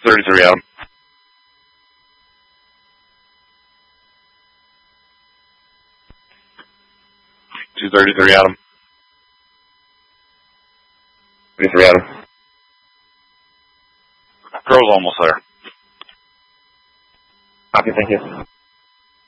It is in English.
33 Adam. 233 Adam. 33 Adam. Crow's almost there. Copy, thank you.